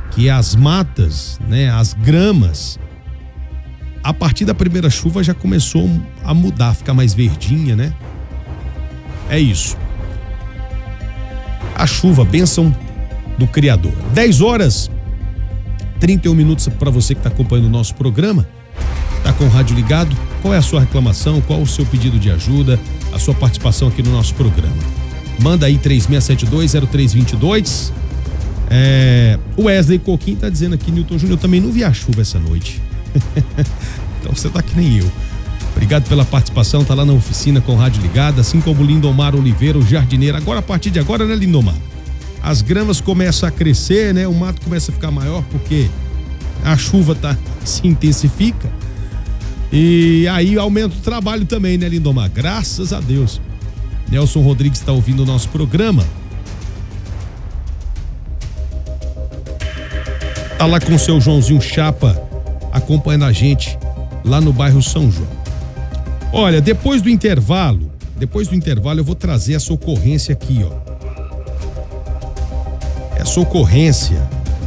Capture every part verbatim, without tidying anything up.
que as matas, né, as gramas, a partir da primeira chuva já começou a mudar, ficar mais verdinha, né? É isso. A chuva, bênção do Criador. dez horas, trinta e um minutos para você que está acompanhando o nosso programa. Tá com o rádio ligado? Qual é a sua reclamação? Qual o seu pedido de ajuda? A sua participação aqui no nosso programa? Manda aí três seis sete dois zero três dois dois. É, o Wesley Coquinho tá dizendo aqui, Nilton Júnior, eu também não vi a chuva essa noite. Então você tá que nem eu. Obrigado pela participação, tá lá na oficina com o rádio ligado, assim como o Lindomar Oliveira, o jardineiro. Agora, a partir de agora, né, Lindomar? As gramas começam a crescer, né? O mato começa a ficar maior porque a chuva tá, se intensifica. E aí aumenta o trabalho também, né, Lindomar? Graças a Deus. Nelson Rodrigues está ouvindo o nosso programa. Tá lá com o seu Joãozinho Chapa, acompanhando a gente lá no bairro São João. Olha, depois do intervalo, depois do intervalo eu vou trazer essa ocorrência aqui, ó. Essa ocorrência.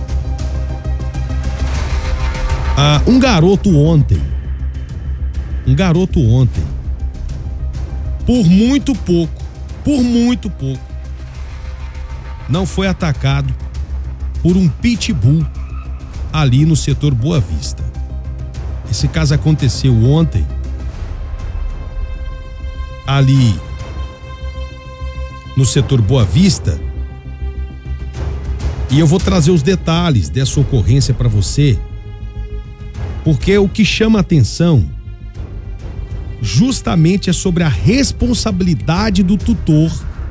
Ah, um garoto ontem, um garoto ontem, por muito pouco, por muito pouco, não foi atacado por um pitbull ali no setor Boa Vista. Esse caso aconteceu ontem, ali no setor Boa Vista, e eu vou trazer os detalhes dessa ocorrência para você, porque o que chama a atenção justamente é sobre a responsabilidade do tutor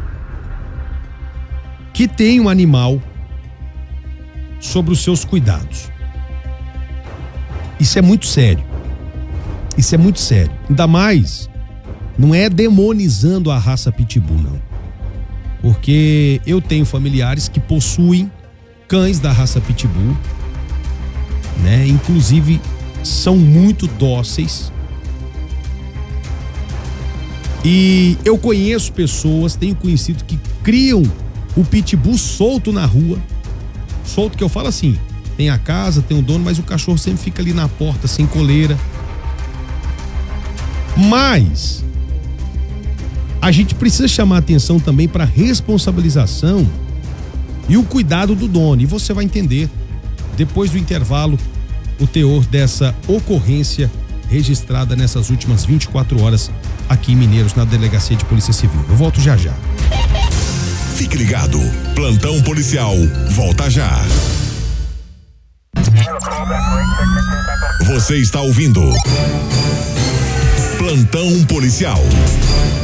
que tem um animal sobre os seus cuidados. Isso é muito sério. Isso é muito sério. Ainda mais, não é demonizando a raça pitbull, não. Porque eu tenho familiares que possuem cães da raça pitbull, né? Inclusive, são muito dóceis. E eu conheço pessoas, tenho conhecido que criam o pitbull solto na rua. Solto que eu falo assim, tem a casa, tem o dono, mas o cachorro sempre fica ali na porta, sem coleira. Mas a gente precisa chamar atenção também para a responsabilização e o cuidado do dono. E você vai entender, depois do intervalo, o teor dessa ocorrência registrada nessas últimas vinte e quatro horas aqui em Mineiros, na Delegacia de Polícia Civil. Eu volto já já. Fique ligado, plantão policial volta já. Você está ouvindo Plantão Policial.